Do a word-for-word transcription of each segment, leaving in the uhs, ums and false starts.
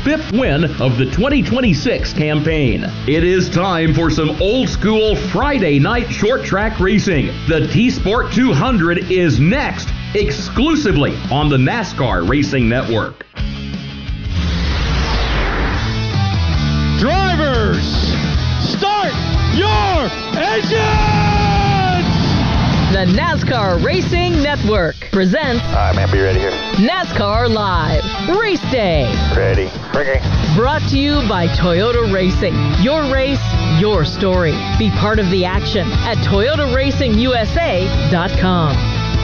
fifth win of the twenty twenty-six campaign. It is time for some old school Friday night short track racing. The T-Sport two hundred is next, exclusively on the NASCAR Racing Network. Drivers, start your engines! The NASCAR Racing Network presents All right, man, be ready here. NASCAR Live Race Day. Ready. Ready. Brought to you by Toyota Racing. Your race, your story. Be part of the action at Toyota Racing U S A dot com.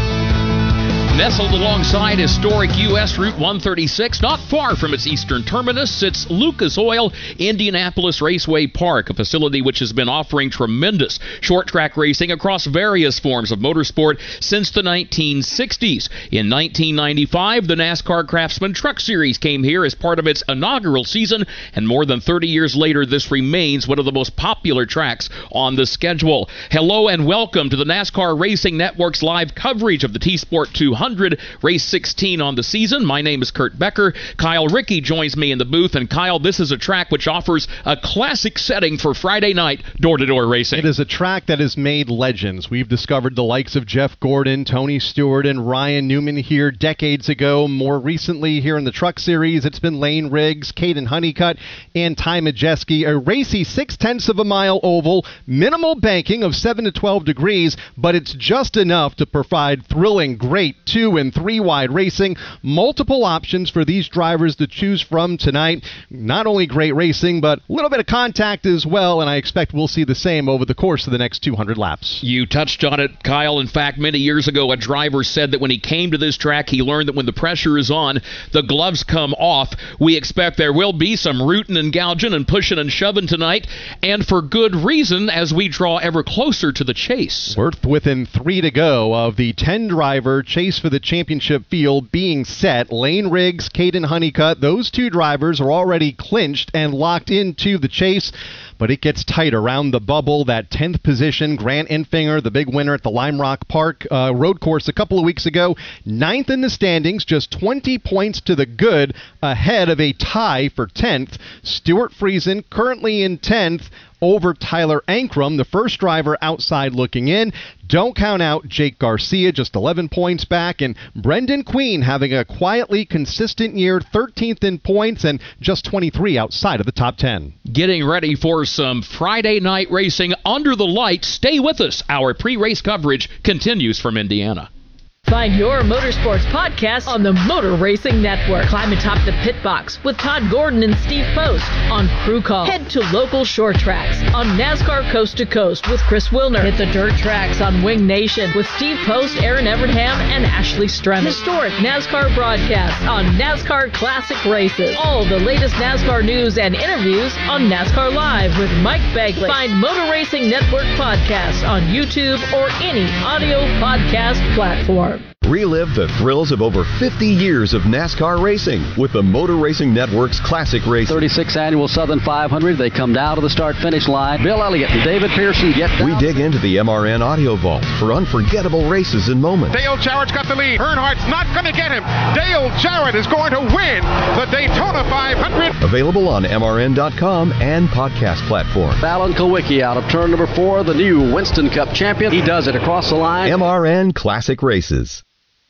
Nestled alongside historic U S Route one thirty-six, not far from its eastern terminus, it's Lucas Oil Indianapolis Raceway Park, a facility which has been offering tremendous short-track racing across various forms of motorsport since the nineteen sixties. In nineteen ninety-five, the NASCAR Craftsman Truck Series came here as part of its inaugural season, and more than thirty years later, this remains one of the most popular tracks on the schedule. Hello and welcome to the NASCAR Racing Network's live coverage of the T-Sport two hundred. Race sixteen on the season. My name is Kurt Becker. Kyle Rickey joins me in the booth. And Kyle, this is a track which offers a classic setting for Friday night door-to-door racing. It is a track that has made legends. We've discovered the likes of Jeff Gordon, Tony Stewart, and Ryan Newman here decades ago. More recently here in the Truck Series, it's been Lane Riggs, Caden Honeycutt, and Ty Majeski. A racy six-tenths of a mile oval, minimal banking of seven to twelve degrees, but it's just enough to provide thrilling, great two and three wide racing. Multiple options for these drivers to choose from tonight. Not only great racing, but a little bit of contact as well, and I expect we'll see the same over the course of the next two hundred laps. You touched on it, Kyle. In fact, many years ago, a driver said that when he came to this track, he learned that when the pressure is on, the gloves come off. We expect there will be some rooting and gouging and pushing and shoving tonight, and for good reason as we draw ever closer to the chase. We're within three to go of the ten-driver chase for the championship field being set. Lane Riggs, Caden Honeycutt, those two drivers are already clinched and locked into the chase, but it gets tight around the bubble. That tenth position, Grant Enfinger, the big winner at the Lime Rock Park uh, road course a couple of weeks ago, ninth in the standings, just twenty points to the good, ahead of a tie for tenth. Stuart Friesen currently in tenth, over Tyler Ankrum, the first driver outside looking in. Don't count out Jake Garcia, just eleven points back, and Brendan Queen having a quietly consistent year, thirteenth in points and just twenty-three outside of the top ten. Getting ready for some Friday night racing under the lights. Stay with us. Our pre-race coverage continues from Indiana. Find your motorsports podcast on the Motor Racing Network. Climb atop the pit box with Todd Gordon and Steve Post on Crew Call. Head to local short tracks on NASCAR Coast to Coast with Chris Wilner. Hit the dirt tracks on Wing Nation with Steve Post, Aaron Evernham, and Ashley Strennan. Historic NASCAR broadcasts on NASCAR Classic Races. All the latest NASCAR news and interviews on NASCAR Live with Mike Begley. Find Motor Racing Network podcasts on YouTube or any audio podcast platform. Relive the thrills of over fifty years of NASCAR racing with the Motor Racing Network's Classic Races. thirty-sixth Annual Southern five hundred. They come down to the start-finish line. Bill Elliott and David Pearson get down. We dig into the M R N Audio Vault for unforgettable races and moments. Dale Jarrett's got the lead. Earnhardt's not going to get him. Dale Jarrett is going to win the Daytona five hundred. Available on M R N dot com and podcast platforms. Alan Kulwicki out of turn number four, the new Winston Cup champion. He does it across the line. M R N Classic Races.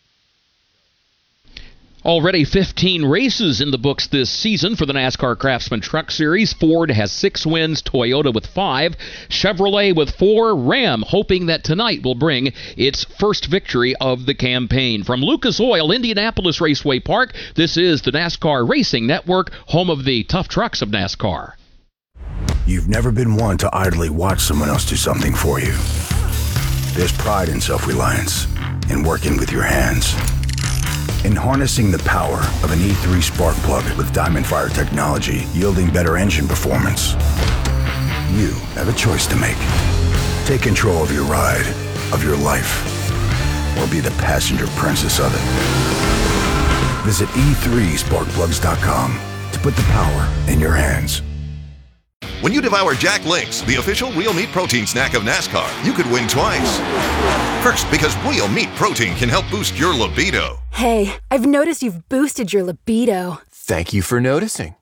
Already fifteen races in the books this season for the NASCAR Craftsman Truck Series. Ford has six wins, Toyota with five, Chevrolet with four, Ram hoping that tonight will bring its first victory of the campaign. From Lucas Oil, Indianapolis Raceway Park, this is the NASCAR Racing Network, home of the tough trucks of NASCAR. You've never been one to idly watch someone else do something for you. There's pride in self-reliance, in working with your hands, in harnessing the power of an E three spark plug with Diamond Fire technology, yielding better engine performance. You have a choice to make. Take control of your ride, of your life, or be the passenger princess of it. Visit e three spark plugs dot com to put the power in your hands. When you devour Jack Links, the official real meat protein snack of NASCAR, you could win twice. First, because real meat protein can help boost your libido. Hey, I've noticed you've boosted your libido. Thank you for noticing.